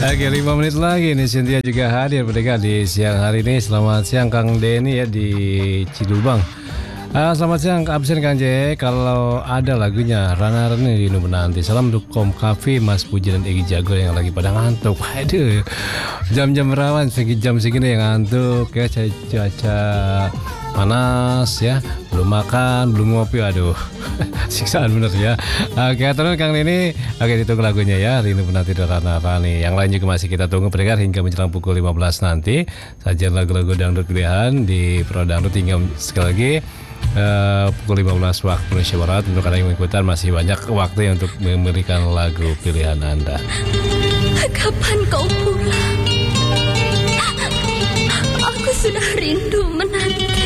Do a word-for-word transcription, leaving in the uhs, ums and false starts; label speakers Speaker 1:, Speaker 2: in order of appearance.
Speaker 1: Oke, lima menit lagi nih Cynthia juga hadir mereka di siang hari ini. Selamat siang Kang Denny ya di Cidubang. Uh, selamat siang absen Kang J. Kalau ada lagunya Rana Rani di Nubu nanti. Salam untuk Kom Cafe, Mas Puji dan Egi Jago yang lagi pada ngantuk. Waduh, jam-jam rawan segi jam segini yang ngantuk ya, cuaca panas ya, belum makan, belum ngopi, aduh siksaan bener ya. Oke, terus Kang ini oke ditunggu lagunya ya, Rindu Penanti Rana Rani. Yang lain juga masih kita tunggu pendengar hingga menjelang pukul lima belas nanti. Sajian lagu-lagu dangdut pilihan di Pro Dangdut hingga sekali lagi uh, pukul lima belas waktu Indonesia Barat. Untuk kalian yang mengikuti masih banyak waktu untuk memberikan lagu pilihan Anda.
Speaker 2: Kapan kau pulang? Aku sudah rindu menanti.